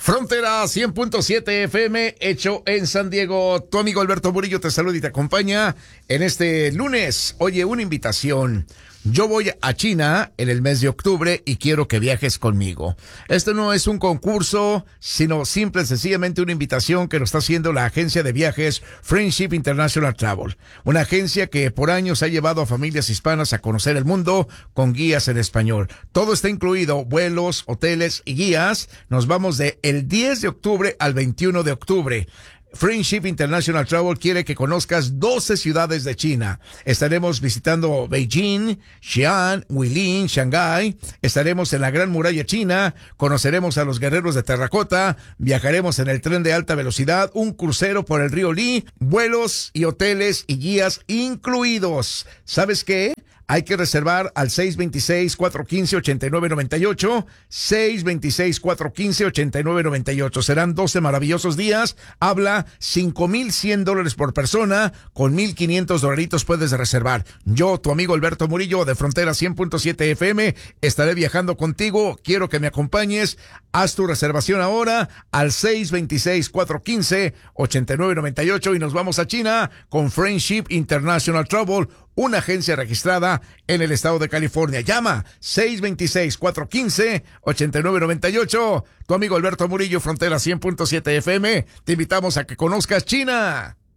Frontera 100.7 FM, hecho en San Diego. Tu amigo Alberto Murillo te saluda y te acompaña en este lunes. Oye, una invitación. Yo voy a China en el mes de octubre y quiero que viajes conmigo. Esto no es un concurso, sino simple y sencillamente una invitación que nos está haciendo la agencia de viajes Friendship International Travel. Una agencia que por años ha llevado a familias hispanas a conocer el mundo con guías en español. Todo está incluido, vuelos, hoteles y guías. Nos vamos de el 10 de octubre al 21 de octubre. Friendship International Travel quiere que conozcas 12 ciudades de China. Estaremos visitando Beijing, Xi'an, Huilin, Shanghái. Estaremos en la Gran Muralla China. Conoceremos a los guerreros de terracota. Viajaremos en el tren de alta velocidad, un crucero por el río Li, vuelos y hoteles y guías incluidos. ¿Sabes qué? Hay que reservar al 626-415-8998, 626-415-8998. Serán 12 maravillosos días. Habla $5,100 por persona. Con $1,500 puedes reservar. Yo, tu amigo Alberto Murillo de Frontera 100.7 FM, estaré viajando contigo. Quiero que me acompañes. Haz tu reservación ahora al 626-415-8998 y nos vamos a China con Friendship International Travel, una agencia registrada en el estado de California. Llama 626-415-8998. Tu amigo Alberto Murillo, Frontera 100.7 FM. Te invitamos a que conozcas China.